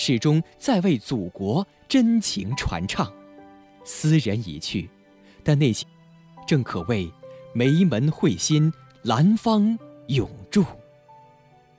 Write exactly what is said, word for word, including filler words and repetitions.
始终在为祖国真情传唱。斯人已去，但内心正可谓梅门会心，兰芳永驻。